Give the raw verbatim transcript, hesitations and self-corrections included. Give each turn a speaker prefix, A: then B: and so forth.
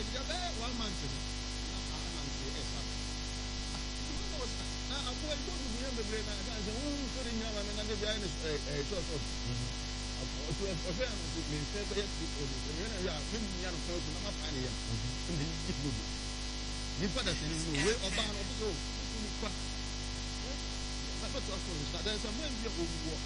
A: ya be one month na month e sa na abu e go bu ya bebre na ka se wo so de nyama na na bia ni eh short short o so o fe an so me se be ti o ni me na ya me nya no ko na ma pa ni ya ni ji go ni fa da se ni we oba na obo so ni kwa na fa to afọ sa da se mo en bi o wo